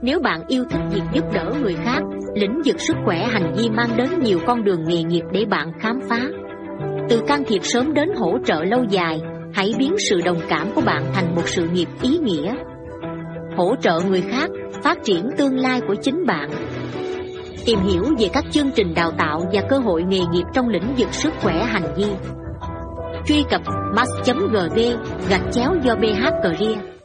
Nếu bạn yêu thích việc giúp đỡ người khác, lĩnh vực sức khỏe hành vi mang đến nhiều con đường nghề nghiệp để bạn khám phá. Từ can thiệp sớm đến hỗ trợ lâu dài, hãy biến sự đồng cảm của bạn thành một sự nghiệp ý nghĩa. Hỗ trợ người khác, phát triển tương lai của chính bạn. Tìm hiểu về các chương trình đào tạo và cơ hội nghề nghiệp trong lĩnh vực sức khỏe hành vi. Truy cập max.gb/do BH Career.